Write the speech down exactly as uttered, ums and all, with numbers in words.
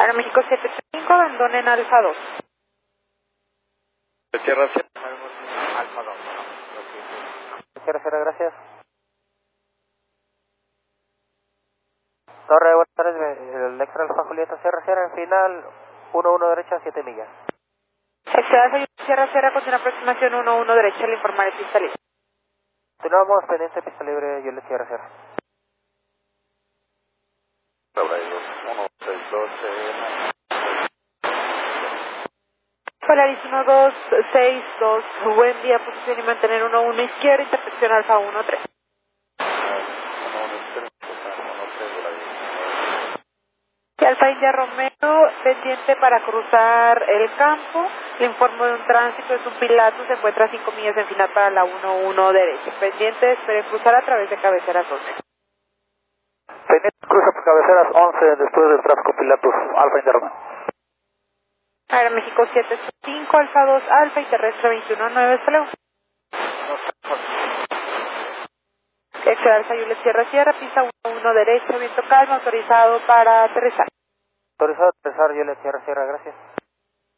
Aeroméxico siete cinco, abandonen Alfa dos. Sierra Sierra. Alfa dos. Sierra Sierra, gracias. Torre, buenas tardes, el extra Alfa Julieta Sierra Sierra, en final uno uno derecha, siete millas. Extra Alfa Sierra Sierra, con una aproximación uno uno derecha, le informaré pista libre. Continuamos pendiente pista libre, yo le Sierra Sierra. uno seis dos. Polaris uno dos seis dos, buen día, posición y mantener uno uno izquierda, intercepción Alfa uno tres. Y Alfa India Romeo, pendiente para cruzar el campo, le informo de un tránsito, es un Pilatus, se encuentra a cinco millas en final para la uno uno derecha. Pendiente, espere cruzar a través de cabeceras once. Pendiente, cruza por cabeceras once después del tráfico Pilatus, Alfa India Romeo. Aeroméxico siete cinco, Alfa dos, Alfa y terrestre veintiuno nueve, hasta luego. Extra Alfa Juliet Sierra Sierra, pista uno uno derecha, viento calma, autorizado para aterrizar. Autorizado a aterrizar, yo le Sierra Sierra, gracias.